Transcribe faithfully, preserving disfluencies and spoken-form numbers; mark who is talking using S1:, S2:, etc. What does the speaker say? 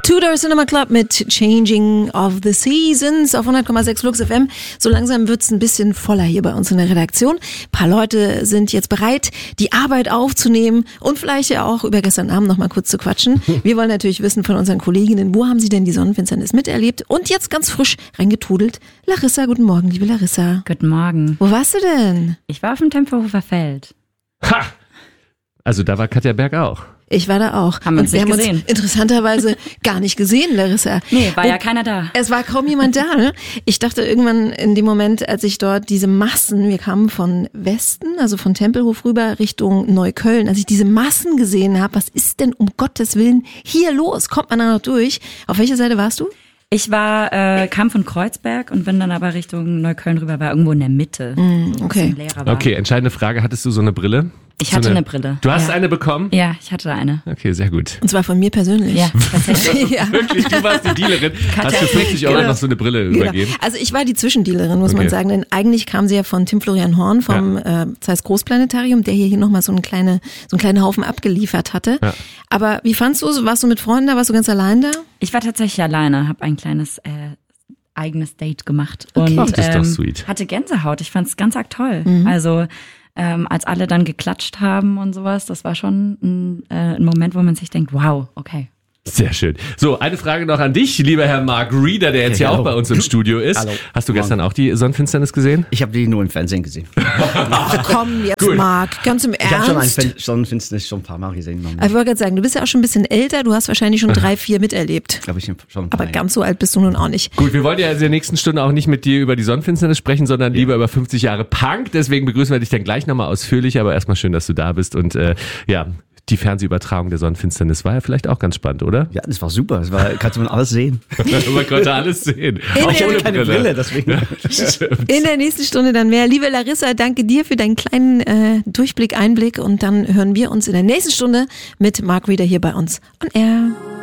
S1: Tudor Cinema Club mit Changing of the Seasons auf hundert Komma sechs Flux F M. So langsam wird's ein bisschen voller hier bei uns in der Redaktion. Ein paar Leute sind jetzt bereit, die Arbeit aufzunehmen und vielleicht ja auch über gestern Abend noch mal kurz zu quatschen. Wir wollen natürlich wissen von unseren Kolleginnen, wo haben sie denn die Sonnenfinsternis miterlebt? Und jetzt ganz frisch reingetudelt. Larissa, guten Morgen, liebe Larissa.
S2: Guten Morgen.
S1: Wo warst du denn?
S2: Ich war auf dem Tempelhofer Feld.
S3: Ha! Also da war Katja Berg auch.
S1: Ich war da auch.
S2: Haben wir uns
S1: und wir
S2: nicht
S1: haben
S2: gesehen.
S1: uns interessanterweise gar nicht gesehen, Larissa.
S2: Nee, war
S1: und
S2: ja keiner da.
S1: Es war kaum jemand da. Ne? Ich dachte irgendwann in dem Moment, als ich dort diese Massen, wir kamen von Westen, also von Tempelhof rüber Richtung Neukölln, als ich diese Massen gesehen habe, was ist denn um Gottes Willen hier los? Kommt man da noch durch? Auf welcher Seite warst du?
S2: Ich war, äh, kam von Kreuzberg und bin dann aber Richtung Neukölln rüber, war irgendwo in der Mitte.
S1: Mm, okay.
S2: Leerer war.
S3: Okay, entscheidende Frage. Hattest du so eine Brille?
S2: Ich
S3: so
S2: hatte eine, eine Brille.
S3: Du hast
S2: ja.
S3: eine bekommen?
S2: Ja, ich hatte eine.
S3: Okay, sehr gut.
S1: Und zwar von mir persönlich.
S2: Ja, tatsächlich.
S1: Ja.
S3: Wirklich, du warst die Dealerin. Hast für fünfzig Euro
S1: Genau.
S3: noch so eine Brille
S1: Genau.
S3: übergeben?
S1: Also ich war die Zwischendealerin, muss
S3: Okay.
S1: man sagen, denn eigentlich kam sie ja von Tim Florian Horn vom ja. äh, Zeiss Großplanetarium, der hier nochmal so einen kleine, so einen kleinen Haufen abgeliefert hatte. Ja. Aber wie fandst du es? Warst du mit Freunden da? Warst du ganz allein da?
S2: Ich war tatsächlich alleine, habe ein kleines äh, eigenes Date gemacht
S1: Okay.
S2: und
S3: Ach, das ist doch
S2: ähm,
S3: sweet.
S2: hatte Gänsehaut. Ich fand es ganz arg toll.
S1: Mhm.
S2: Also ähm, als alle dann geklatscht haben und sowas, das war schon ein, äh, ein Moment, wo man sich denkt, wow, okay.
S3: Sehr schön. So, eine Frage noch an dich, lieber Herr Mark Reeder, der jetzt
S4: Ja,
S3: ja auch
S4: hallo.
S3: bei uns im Studio ist.
S4: Hallo.
S3: Hast du gestern auch die Sonnenfinsternis gesehen?
S4: Ich habe die nur im Fernsehen gesehen.
S1: Ach komm, jetzt
S3: Gut.
S1: Marc, ganz im
S4: Ich habe schon ein
S1: Ernst.
S4: Fen- Sonnenfinsternis schon ein paar Mal gesehen.
S1: Ich wollte gerade sagen, du bist ja auch schon ein bisschen älter, du hast wahrscheinlich schon drei, vier miterlebt.
S4: Glaube ich schon ein paar
S1: Aber
S4: Mal.
S1: ganz so alt bist du nun auch nicht.
S3: Gut, wir wollen ja in der nächsten Stunde auch nicht mit dir über die Sonnenfinsternis sprechen, sondern lieber über fünfzig Jahre Punk. Deswegen begrüßen wir dich dann gleich nochmal ausführlich. Aber erstmal schön, dass du da bist. Und äh, ja, die Fernsehübertragung der Sonnenfinsternis war ja vielleicht auch ganz spannend, oder?
S4: Ja, das war super. Das war, kannst man alles sehen.
S3: Man konnte alles sehen. Auch
S1: der-
S3: ohne
S4: Keine
S3: Brille.
S4: Brille, deswegen.
S3: Stimmt.
S1: In der nächsten Stunde dann mehr. Liebe Larissa, danke dir für deinen kleinen äh, Durchblick, Einblick und dann hören wir uns in der nächsten Stunde mit Mark Reeder hier bei uns on Air.